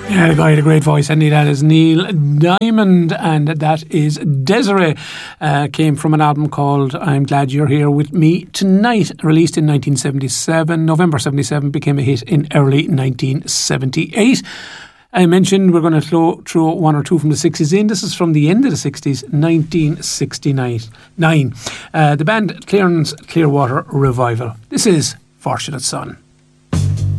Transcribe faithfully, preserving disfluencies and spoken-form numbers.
Yeah, the guy had a great voice, and that is Neil Diamond, and that is Desiree. Uh, came from an album called I'm Glad You're Here With Me Tonight, released in nineteen seventy-seven. November seventy-seven, became a hit in early nineteen seventy-eight. I mentioned we're going to throw, throw one or two from the sixties in. This is from the end of the sixties, nineteen sixty-nine. Nine. Uh, the band Clarence Clearwater Revival. This is Fortunate Son.